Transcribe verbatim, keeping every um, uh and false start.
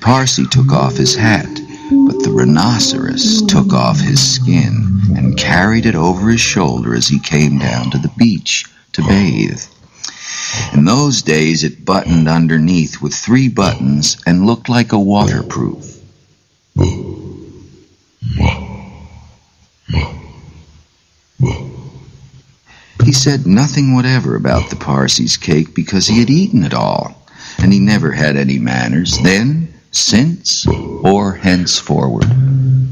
Parsi took off his hat, but the rhinoceros took off his skin and carried it over his shoulder as he came down to the beach to bathe. In those days it buttoned underneath with three buttons and looked like a waterproof. He said nothing whatever about the Parsi's cake because he had eaten it all, and he never had any manners then, since, or henceforward.